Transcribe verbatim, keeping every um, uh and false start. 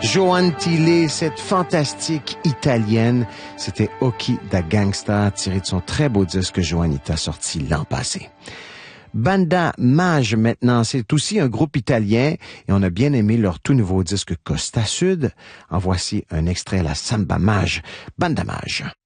Joan Tilley, cette fantastique italienne, c'était Occhi da Gangsta, tiré de son très beau disque que Joanita sorti l'an passé. Banda Mage maintenant, c'est aussi un groupe italien et on a bien aimé leur tout nouveau disque Costa Sud. En voici un extrait, la Samba Mage, Banda Mage.